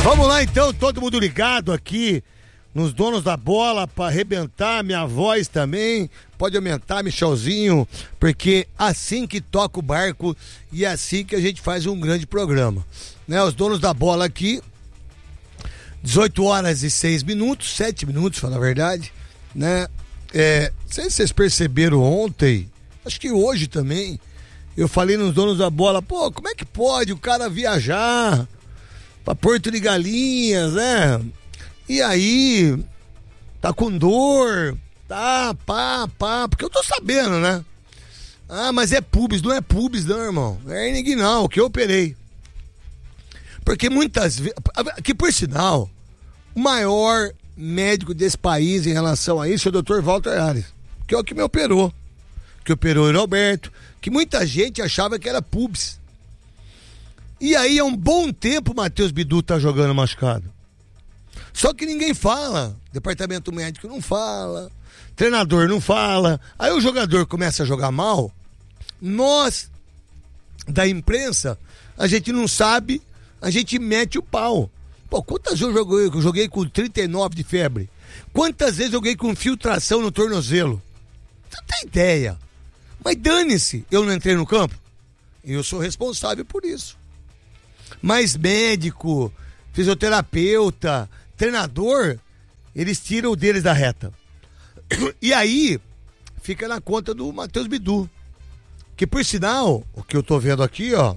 Vamos lá então, todo mundo ligado aqui nos donos da bola para arrebentar, minha voz também pode aumentar, Michelzinho, porque assim que toca o barco e assim que a gente faz um grande programa, né? Os donos da bola aqui, 18 horas e 6 minutos, 7 minutos, fala a verdade, né? Não sei se vocês perceberam ontem, acho que hoje também, eu falei nos donos da bola, pô, como é que pode o cara viajar pra Porto de Galinhas, né? E aí, tá com dor, tá, porque eu tô sabendo, né? Ah, mas é pubis, não é pubis não, irmão, é hernia inguinal, que eu operei. Porque muitas vezes, que por sinal, o maior médico desse país em relação a isso é o Dr. Walter Ares, que é o que me operou, que operou o Roberto, que muita gente achava que era pubis. E aí há um bom tempo o Matheus Bidu tá jogando machucado. Só que ninguém fala, departamento médico não fala, treinador não fala, aí o jogador começa a jogar mal, nós da imprensa, a gente não sabe, a gente mete o pau. Pô, quantas vezes eu joguei com 39 de febre? Quantas vezes eu joguei com infiltração no tornozelo? Você não tem ideia. Mas dane-se, eu não entrei no campo? Eu sou responsável por isso. Mas médico, fisioterapeuta, treinador, eles tiram o deles da reta. E aí, fica na conta do Matheus Bidu. Que por sinal, o que eu tô vendo aqui, ó,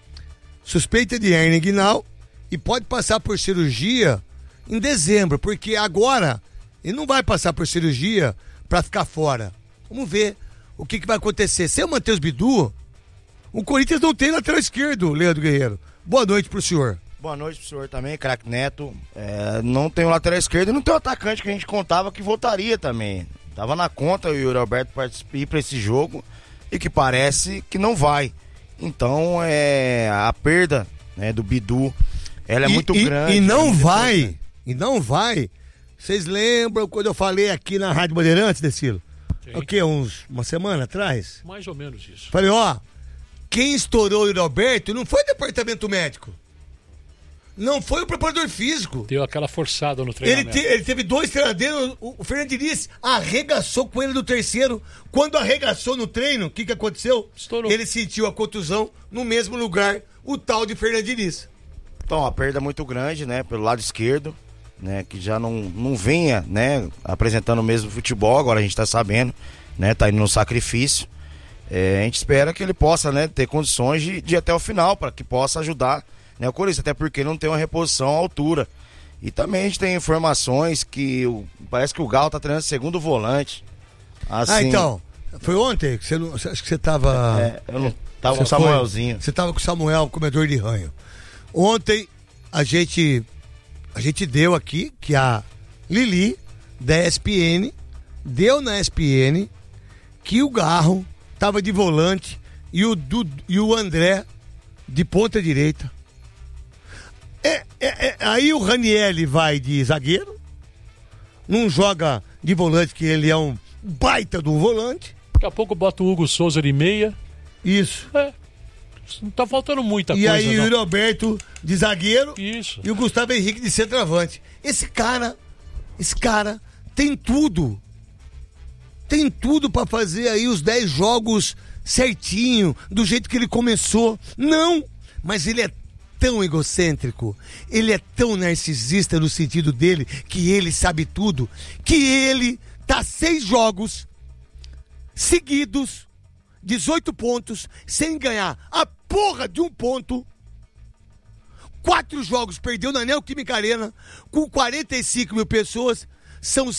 suspeita de hernia inguinal e pode passar por cirurgia em dezembro, porque agora ele não vai passar por cirurgia pra ficar fora. Vamos ver o que vai acontecer. Sem o Matheus Bidu, o Corinthians não tem lateral esquerdo, Leandro Guerreiro. Boa noite pro senhor. Boa noite pro senhor também, craque Neto. Não tem o lateral esquerdo e não tem o atacante que a gente contava que voltaria também. Tava na conta o Yuri Alberto participar para esse jogo e que parece que não vai. Então a perda, né, do Bidu, ela é muito grande. E não vai. Vocês lembram quando eu falei aqui na Rádio Bandeirantes, Decilo? O quê? Uma semana atrás? Mais ou menos isso. Falei, quem estourou o Yuri Alberto não foi o departamento médico. Não foi o preparador físico. Deu aquela forçada no treinamento. Ele teve 2 treinadeiros, o Fernando Diniz arregaçou com ele no terceiro. Quando arregaçou no treino, o que aconteceu? Estourou. Ele sentiu a contusão no mesmo lugar, o tal de Fernando Diniz. Então, a perda muito grande, né, pelo lado esquerdo, né, que já não vinha, né, apresentando o mesmo futebol, agora a gente tá sabendo, né, tá indo no sacrifício. A gente espera que ele possa, né, ter condições de ir até o final, para que possa ajudar, né, o Corinthians, até porque não tem uma reposição à altura. E também a gente tem informações que parece que o Galo tá treinando segundo volante. Assim, então, foi ontem que acho que você tava... eu não tava com o Samuelzinho. Você tava com o Samuel, comedor de ranho. Ontem a gente deu aqui que a Lili da ESPN deu na ESPN que o Garro tava de volante e o André de ponta direita. Aí o Ranieri vai de zagueiro, não joga de volante, que ele é um baita do volante. Daqui a pouco bota o Hugo Souza de meia. Isso. Não tá faltando muita coisa. E aí o Yuri Alberto de zagueiro. Isso. E o Gustavo Henrique de centroavante. Esse cara tem tudo. Tem tudo pra fazer aí os 10 jogos certinho, do jeito que ele começou. Não, mas ele é tão egocêntrico, ele é tão narcisista no sentido dele, que ele sabe tudo, que ele tá 6 jogos seguidos, 18 pontos, sem ganhar a porra de um ponto. 4 jogos perdeu na Neoquímica Arena, com 45 mil pessoas, são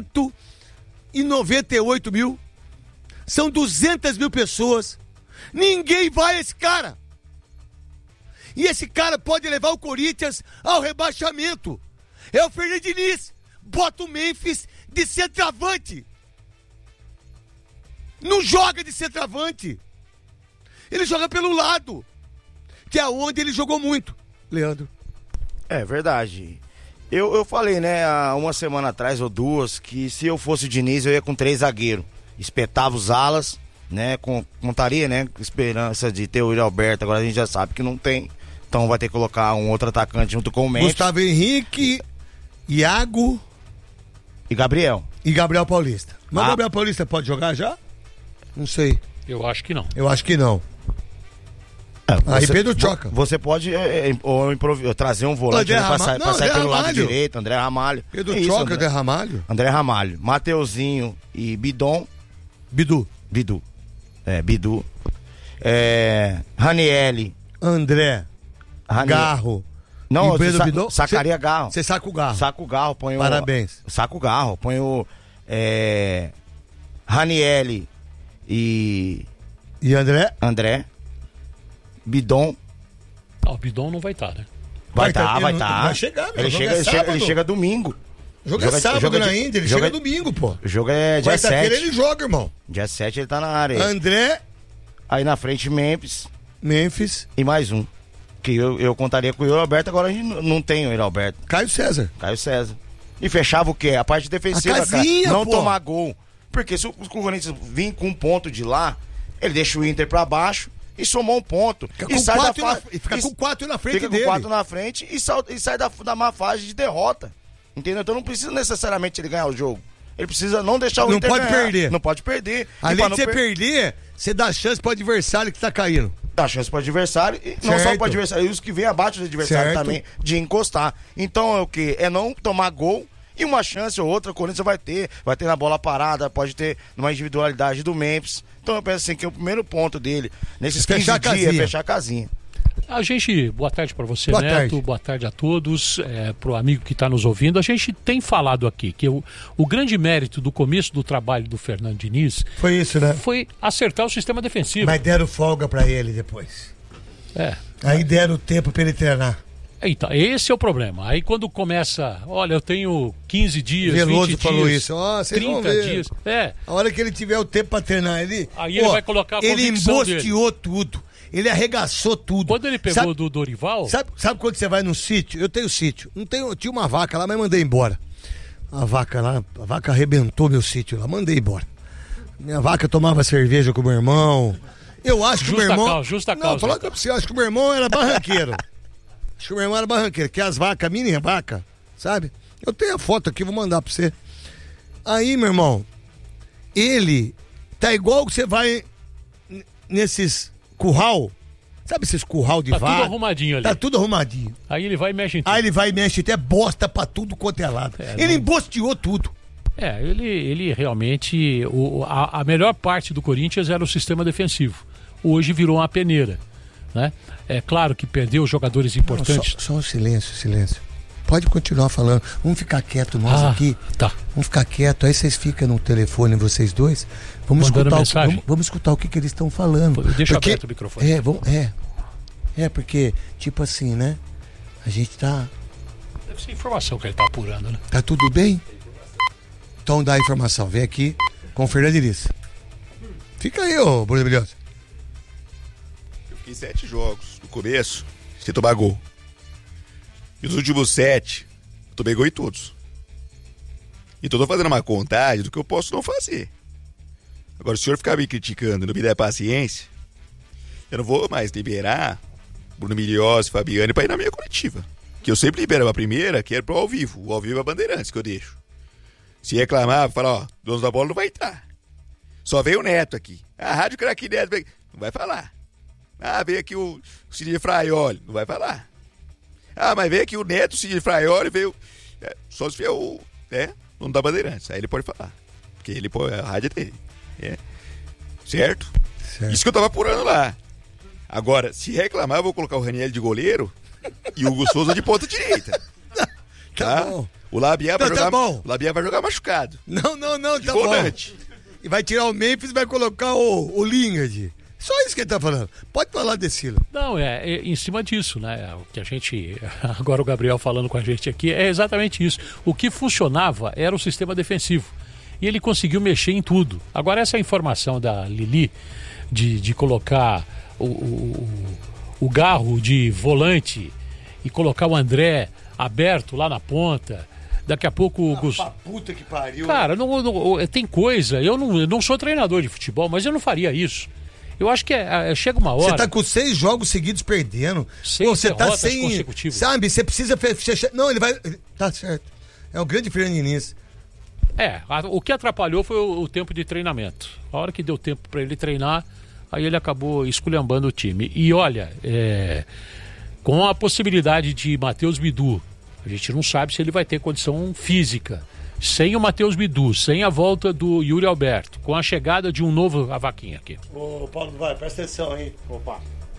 198 mil, são 200 mil pessoas, ninguém vai a esse cara. E esse cara pode levar o Corinthians ao rebaixamento. É o Fernando Diniz. Bota o Memphis de centroavante. Não joga de centroavante. Ele joga pelo lado, que é onde ele jogou muito, Leandro. É verdade. Eu falei, né, há uma semana atrás ou 2, que se eu fosse o Diniz, eu ia com 3 zagueiros. Espetava os alas, né, contaria, né, com esperança de ter o Yuri Alberto. Agora a gente já sabe que não tem. Então vai ter que colocar um outro atacante junto com o Memphis. Gustavo Henrique, Iago e Gabriel. E Gabriel Paulista. Mas o Gabriel Paulista pode jogar já? Não sei. Eu acho que não. Eu acho que não. Aí Pedro troca. Você pode trazer um volante pra sair pelo lado direito, André Ramalho. Pedro troca, André Ramalho. André Ramalho. Mateuzinho e Bidu. Bidu. Ranielli. André. Garro. Não, sacaria Garro. Você saca o Garro. Saca o Garro, põe Parabéns. Saca o Garro, põe o Ranielli e André. Bidon. Não, o Bidon não vai estar, né? Vai estar. Vai chegar, meu. Ele chega domingo. O jogo é sábado na Índia, ele chega domingo, pô. O jogo é dia 7. Quarta-feira ele joga, irmão. Dia 7 ele tá na área. André. Aí na frente Memphis. E mais um. Que eu contaria com o Yuri Alberto, agora a gente não tem o Yuri Alberto. Caio César. E fechava o quê? A parte defensiva, a casinha, cara. Não pô. tomar gol. Porque se o Corinthians vir com um ponto de lá, ele deixa o Inter pra baixo e somou um ponto. Fica com 4 na frente dele. Fica com 4 na frente e sai da má fase de derrota. Entendeu? Então não precisa necessariamente ele ganhar o jogo. Ele precisa não deixar o Inter ganhar. Não pode perder. Além de você perder, você dá chance pro adversário que tá caindo. Dá chance pro adversário e não só pro adversário, e os que vêm abaixo do adversário também, de encostar. Então é o quê? É não tomar gol. E uma chance ou outra o Corinthians vai ter na bola parada, pode ter numa individualidade do Memphis. Então eu penso assim que o primeiro ponto dele, nesses 15 dias, é fechar a casinha. Boa tarde para você, Neto, boa tarde a todos, pro amigo que está nos ouvindo. A gente tem falado aqui que o grande mérito do começo do trabalho do Fernando Diniz foi isso, né? Foi acertar o sistema defensivo. Mas deram folga para ele depois. Aí deram tempo para ele treinar. Então, esse é o problema. Aí quando começa, olha, eu tenho 15 dias, Veloso 20 falou dias, isso. Oh, 30 dias. A hora que ele tiver o tempo para treinar, aí ele vai colocar a convicção dele. Ele embosteou tudo. Ele arregaçou tudo. Quando ele pegou do Dorival... Sabe quando você vai num sítio? Eu tenho sítio. Tinha uma vaca lá, mas mandei embora. A vaca arrebentou meu sítio lá, mandei embora. Minha vaca tomava cerveja com o meu irmão. Eu acho que o meu irmão... Justa causa. Não, falar pra você, eu acho que o meu irmão era barranqueiro. Que as vacas, mini vaca, sabe? Eu tenho a foto aqui, vou mandar pra você. Aí, meu irmão, ele tá igual que você vai nesses curral, sabe esses curral de vaca? Tá tudo arrumadinho ali. Tá tudo arrumadinho. Aí ele vai e mexe em tudo. Aí ele vai e mexe até bosta pra tudo quanto é lado. Ele embosteou tudo. Ele realmente... A melhor parte do Corinthians era o sistema defensivo. Hoje virou uma peneira, né? É claro que perdeu jogadores importantes. Só um silêncio. Pode continuar falando. Vamos ficar quieto nós aqui. Tá. Vamos ficar quieto. Aí vocês ficam no telefone, vocês dois. Vamos escutar o que eles estão falando. Deixa aberto o microfone. Porque, tipo assim, né? A gente tá... Deve ser informação que ele tá apurando, né? Tá tudo bem? Então dá a informação. Vem aqui com o Fernando Diniz. Fica aí, ô Bruno Bilhosa. Eu fiquei 7 jogos no começo sem tomar gol. E os últimos 7, eu tomei gol em todos. Então eu tô fazendo uma contagem do que eu posso não fazer. Agora, se o senhor ficar me criticando e não me der paciência, eu não vou mais liberar Bruno Milhós e Fabiane pra ir na minha coletiva. Que eu sempre libero a primeira, que é pro ao vivo. O ao vivo é a Bandeirantes que eu deixo. Se reclamar, falar, dono da bola não vai entrar. Só veio o Neto aqui. A Rádio Craque Neto não vai falar. Veio aqui o Sidney Fraioli, não vai falar. Mas veio aqui o Neto, o Sidney Fraioli, veio... só se vier o dono da Bandeirantes. Aí ele pode falar. Porque ele pode, a rádio é dele. Certo? Isso que eu tava apurando lá. Agora, se reclamar, eu vou colocar o Raniel de goleiro e o Hugo Souza de ponta direita. Tá bom. O Labiá vai jogar. Tá bom. O Labiá vai jogar machucado. Não, tá volante. Bom. E vai tirar o Memphis e vai colocar o Lingard. Só isso que ele tá falando. Pode falar, Decilo. Não, em cima disso, né? O que a gente... Agora o Gabriel falando com a gente aqui é exatamente isso. O que funcionava era o sistema defensivo. E ele conseguiu mexer em tudo. Agora essa informação da Lili de colocar o Garro de volante e colocar o André aberto lá na ponta... Daqui a pouco o Gustavo. Puta que pariu. Cara, tem coisa. Eu não sou treinador de futebol, mas eu não faria isso. Eu acho que chega uma hora... Você tá com 6 jogos seguidos perdendo. Você tá sem... Sabe, você precisa fechar... Não, ele vai... Tá certo. É o grande Fernando Diniz. O que atrapalhou foi o tempo de treinamento. A hora que deu tempo para ele treinar, aí ele acabou esculhambando o time. E olha, com a possibilidade de Matheus Bidu, a gente não sabe se ele vai ter condição física. Sem o Matheus Bidu, sem a volta do Yuri Alberto, com a chegada de um novo Vaquinha aqui. Ô, Paulo, presta atenção aí. Opa.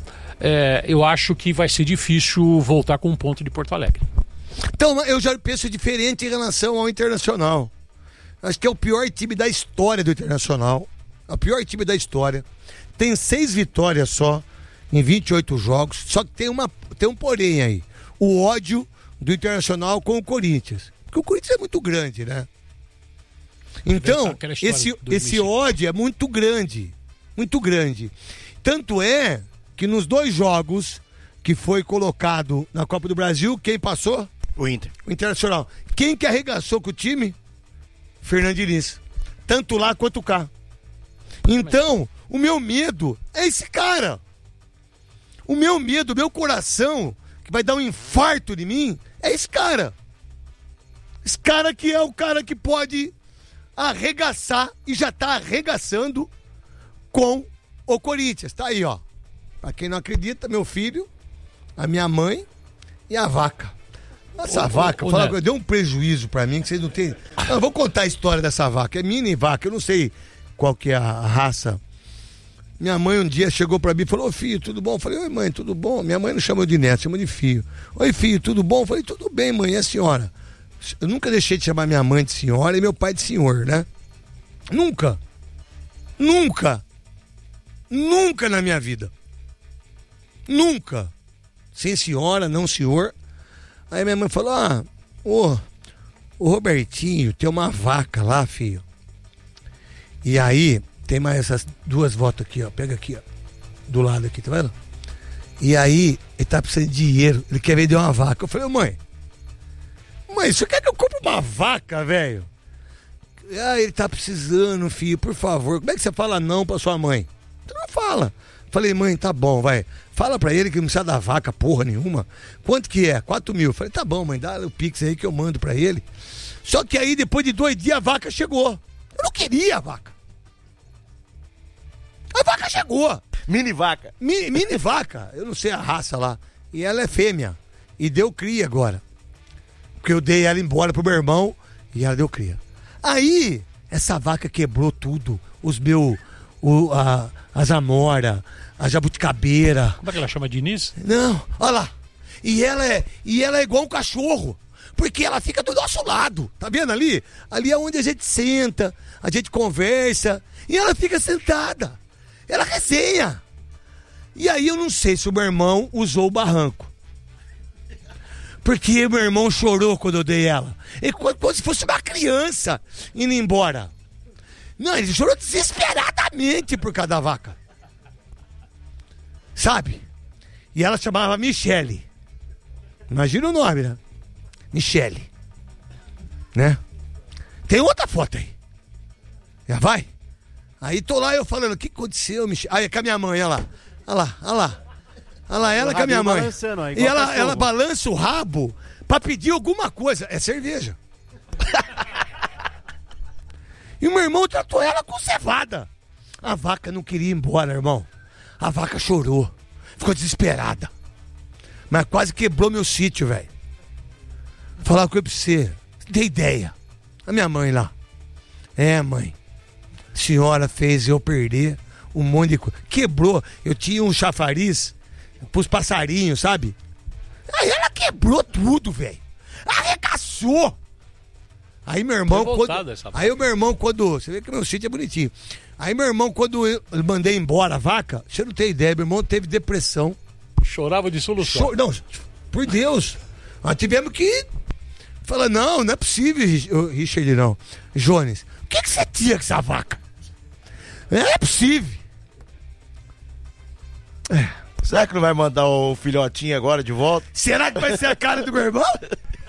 Eu acho que vai ser difícil voltar com um ponto de Porto Alegre. Então, eu já penso diferente em relação ao Internacional. Acho que é o pior time da história do Internacional. É o pior time da história. Tem 6 vitórias só em 28 jogos. Só que tem um porém aí. O ódio do Internacional com o Corinthians. Porque o Corinthians é muito grande, né? Então, esse ódio é muito grande. Muito grande. Tanto é que nos 2 jogos que foi colocado na Copa do Brasil, quem passou? O Inter. O Internacional. Quem que arregaçou com o time? Fernando Diniz. Tanto lá quanto cá. Então, o meu medo é esse cara. O meu medo, o meu coração, que vai dar um infarto de mim, é esse cara. Esse cara que é o cara que pode arregaçar e já tá arregaçando com o Corinthians. Tá aí, ó. Pra quem não acredita, meu filho, a minha mãe e a vaca. Essa vaca, deu um prejuízo pra mim que vocês não têm. Eu vou contar a história dessa vaca. É mini vaca, eu não sei qual que é a raça. Minha mãe um dia chegou pra mim e falou: ô filho, tudo bom? Eu falei: oi mãe, tudo bom? Minha mãe não chamou de neto, chamou de filho. Oi filho, tudo bom? Eu falei: tudo bem mãe, e a senhora? Eu nunca deixei de chamar minha mãe de senhora e meu pai de senhor, né? Nunca. Nunca. Nunca na minha vida. Nunca. Sem senhora, não senhor. Aí minha mãe falou: o Robertinho tem uma vaca lá, filho. E aí, tem mais essas 2 votos aqui, ó. Pega aqui, ó. Do lado aqui, tá vendo? E aí, ele tá precisando de dinheiro. Ele quer vender uma vaca. Eu falei: mãe, você quer que eu compre uma vaca, velho? Ele tá precisando, filho, por favor. Como é que você fala não pra sua mãe? Tu não fala. Falei: mãe, tá bom, vai. Fala pra ele que não precisa da vaca porra nenhuma. Quanto que é? 4 mil. Falei: tá bom, mãe, dá o Pix aí que eu mando pra ele. Só que aí, depois de 2 dias, a vaca chegou. Eu não queria a vaca. A vaca chegou. Mini vaca. Mini vaca. Eu não sei a raça lá. E ela é fêmea. E deu cria agora. Porque eu dei ela embora pro meu irmão e ela deu cria. Aí, essa vaca quebrou tudo. As amora, a jabuticabeira. Como é que ela chama? Diniz? Não, olha lá. E ela é igual um cachorro. Porque ela fica do nosso lado. Tá vendo ali? Ali é onde a gente senta, a gente conversa. E ela fica sentada. Ela resenha. E aí eu não sei se o meu irmão usou o barranco. Porque meu irmão chorou quando eu dei ela. Como se fosse uma criança indo embora. Não, ele chorou desesperadamente por causa da vaca. Sabe? E ela chamava Michele. Imagina o nome, né? Michele. Né? Tem outra foto aí. Já vai? Aí tô lá eu falando: o que aconteceu, Michele? Aí é com a minha mãe, olha lá. Olha lá. Olha lá, ela com a minha mãe. E ela balança o rabo pra pedir alguma coisa. É cerveja. E o meu irmão tratou ela com cevada. A vaca não queria ir embora, irmão. A vaca chorou. Ficou desesperada. Mas quase quebrou meu sítio, velho. Falar uma coisa pra você. Dei ideia. A minha mãe lá. Mãe. A senhora fez eu perder um monte de coisa. Quebrou. Eu tinha um chafariz pros passarinhos, sabe? Aí ela quebrou tudo, velho. Arregaçou. Aí meu irmão, quando você vê que meu sítio é bonitinho. Aí meu irmão, quando eu mandei embora a vaca, você não tem ideia, meu irmão teve depressão. Chorava de solução. Não, por Deus. Nós tivemos que falar: não é possível, Richard, não. Jones, o que você tinha com essa vaca? Não é possível. Será que não vai mandar o filhotinho agora de volta? Será que vai ser a cara do meu irmão?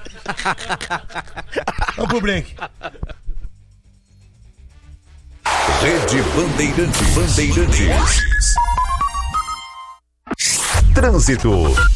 Vamos pro break. Rede Bandeirantes. Trânsito.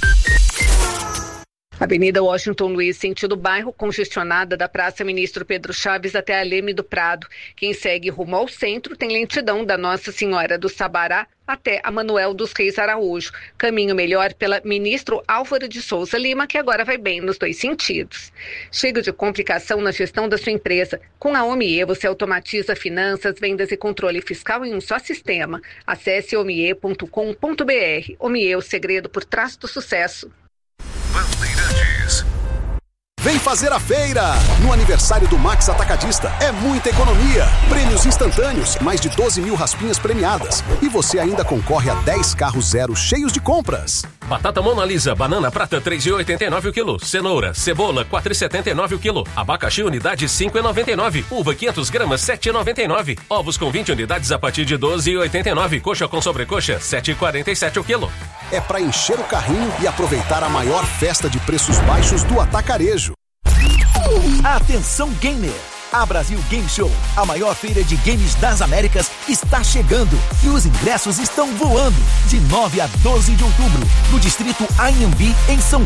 Avenida Washington Luiz, sentido bairro, congestionada da Praça Ministro Pedro Chaves até a Leme do Prado. Quem segue rumo ao centro tem lentidão da Nossa Senhora do Sabará até a Manuel dos Reis Araújo. Caminho melhor pela Ministro Álvaro de Souza Lima, que agora vai bem nos dois sentidos. Chega de complicação na gestão da sua empresa. Com a OMIE, você automatiza finanças, vendas e controle fiscal em um só sistema. Acesse omie.com.br. OMIE, o segredo por trás do sucesso. Bandeirantes. Vem fazer a feira! No aniversário do Max Atacadista, é muita economia. Prêmios instantâneos, mais de 12 mil raspinhas premiadas. E você ainda concorre a 10 carros zero cheios de compras. Batata Mona Lisa, banana prata 3,89 o quilo. Cenoura, cebola 4,79 o quilo. Abacaxi unidade 5,99. Uva 500 gramas 7,99. Ovos com 20 unidades a partir de 12,89. Coxa com sobrecoxa 7,47 o quilo. É para encher o carrinho e aproveitar a maior festa de preços baixos do atacarejo. Atenção gamer! A Brasil Game Show, a maior feira de games das Américas, está chegando e os ingressos estão voando. De 9 a 12 de outubro, no distrito Anhembi, em São